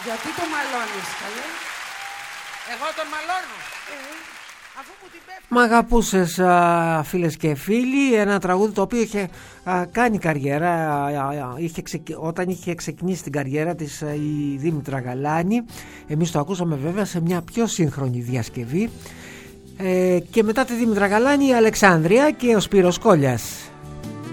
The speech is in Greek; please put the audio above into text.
Γιατί το μαλώνεις, καλέ? Εγώ τον μαλώνω. Αφού μου την πέφτει. Μ' αγαπούσες, φίλες και φίλοι, ένα τραγούδι το οποίο είχε κάνει καριέρα όταν είχε ξεκινήσει την καριέρα της η Δήμητρα Γαλάνη. Εμείς το ακούσαμε βέβαια σε μια πιο σύγχρονη διασκευή, και μετά τη Δήμητρα Γαλάνη η Αλεξάνδρεια και ο Σπύρος Κόλλιας.